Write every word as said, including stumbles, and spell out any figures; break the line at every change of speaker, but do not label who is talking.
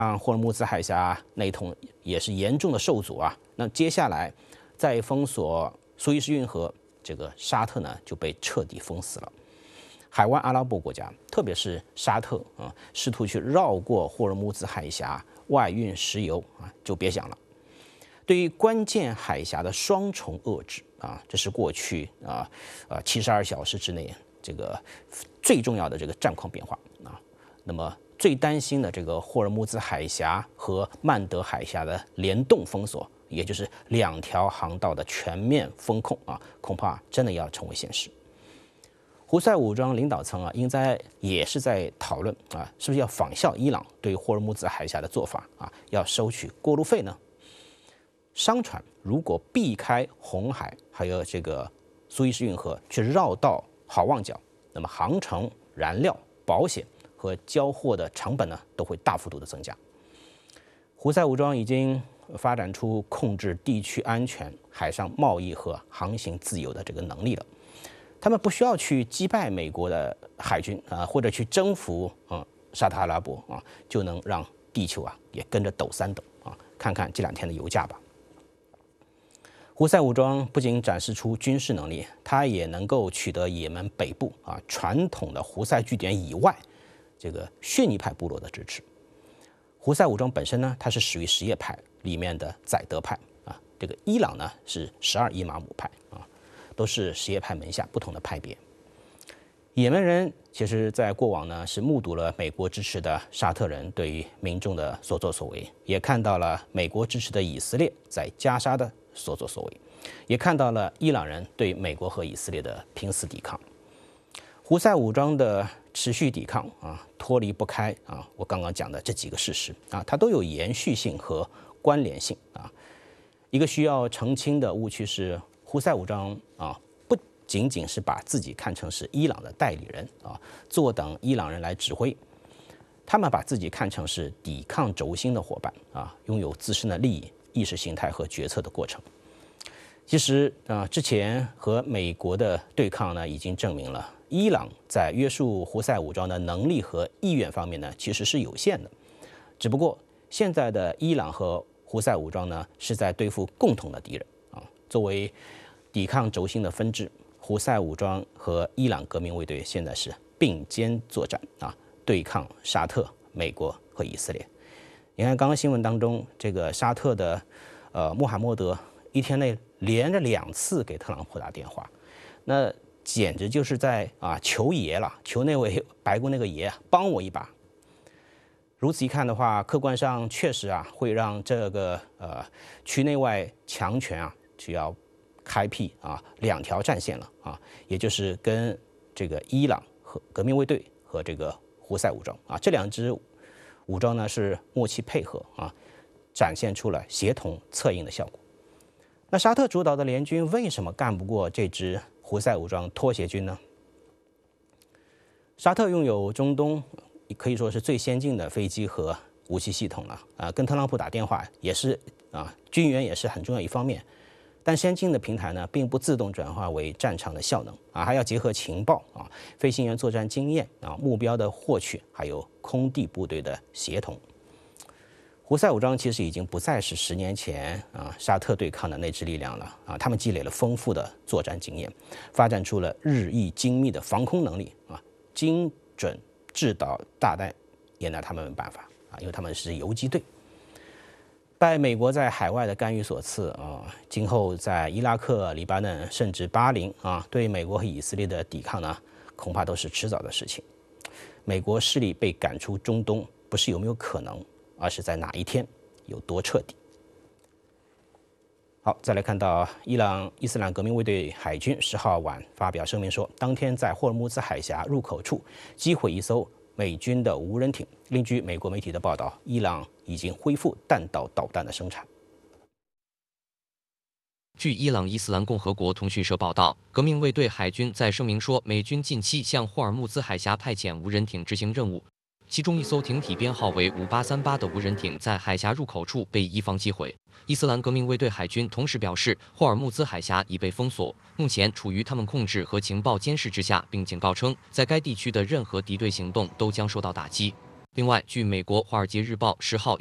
啊，霍尔木兹海峡那头也是严重的受阻啊。那接下来再封锁苏伊士运河，这个沙特呢就被彻底封死了。海湾阿拉伯国家，特别是沙特啊，试图去绕过霍尔木兹海峡外运石油啊，就别想了。对于关键海峡的双重遏制啊，这是过去啊呃七十二小时之内这个最重要的这个战况变化啊。那么最担心的这个霍尔木兹海峡和曼德海峡的联动封锁，也就是两条航道的全面封控啊，恐怕真的要成为现实。胡塞武装领导层啊，应该也是在讨论啊，是不是要仿效伊朗对霍尔木兹海峡的做法啊，要收取过路费呢？商船如果避开红海还有这个苏伊士运河，去绕道好望角，那么航程、燃料、保险和交货的成本呢，都会大幅度的增加。胡塞武装已经发展出控制地区安全、海上贸易和航行自由的这个能力了。他们不需要去击败美国的海军啊，或者去征服啊沙特阿拉伯啊，就能让地球啊也跟着抖三抖啊！看看这两天的油价吧。胡塞武装不仅展示出军事能力，它也能够取得也门北部啊传统的胡塞据点以外，这个逊尼派部落的支持。胡塞武装本身呢，它是属于什叶派里面的宰德派啊，这个伊朗呢是十二伊玛目派啊，都是什叶派门下不同的派别。也门人其实在过往呢是目睹了美国支持的沙特人对于民众的所作所为，也看到了美国支持的以色列在加沙的所作所为，也看到了伊朗人对美国和以色列的拼死抵抗。胡塞武装的持续抵抗啊，脱离不开啊我刚刚讲的这几个事实啊，它都有延续性和关联性啊。一个需要澄清的误区是，胡塞武装啊不仅仅是把自己看成是伊朗的代理人啊，坐等伊朗人来指挥，他们把自己看成是抵抗轴心的伙伴啊，拥有自身的利益、意识形态和决策的过程。其实啊，之前和美国的对抗呢，已经证明了伊朗在约束胡塞武装的能力和意愿方面呢，其实是有限的。只不过现在的伊朗和胡塞武装呢，是在对付共同的敌人啊。作为抵抗轴心的分支，胡塞武装和伊朗革命卫队现在是并肩作战啊，对抗沙特、美国和以色列。你看刚刚新闻当中，这个沙特的呃穆罕默德一天内连着两次给特朗普打电话，那简直就是在啊求爷了，求那位白宫那个爷帮我一把。如此一看的话，客观上确实啊会让这个呃区内外强权啊需要开辟啊两条战线了啊，也就是跟这个伊朗和革命卫队和这个胡塞武装啊这两支武装呢是默契配合啊，展现出了协同策应的效果。那沙特主导的联军为什么干不过这支胡塞武装拖鞋军呢？沙特拥有中东可以说是最先进的飞机和武器系统了啊，跟特朗普打电话也是啊，军援也是很重要一方面。但先进的平台呢，并不自动转化为战场的效能啊，还要结合情报啊、飞行员作战经验啊、目标的获取，还有空地部队的协同。胡塞武装其实已经不再是十年前啊沙特对抗的那支力量了啊，他们积累了丰富的作战经验，发展出了日益精密的防空能力啊，精准制导大弹也拿他们没办法啊，因为他们是游击队。拜美国在海外的干预所赐啊，今后在伊拉克、黎巴嫩甚至巴林啊，对美国和以色列的抵抗呢，恐怕都是迟早的事情。美国势力被赶出中东，不是有没有可能，而是在哪一天有多彻底。好，再来看到伊朗伊斯兰革命卫队海军十号晚发表声明说，当天在霍尔木兹海峡入口处击毁一艘美军的无人艇。另据美国媒体的报道，伊朗已经恢复弹道导弹的生产。
据伊朗伊斯兰共和国通讯社报道，革命卫队海军在声明说，美军近期向霍尔木兹海峡派遣无人艇执行任务，其中一艘艇体编号为五八三八的无人艇在海峡入口处被伊方击毁。伊斯兰革命卫队海军同时表示，霍尔木兹海峡已被封锁，目前处于他们控制和情报监视之下，并警告称，在该地区的任何敌对行动都将受到打击。 另外，据美国《华尔街日报》十号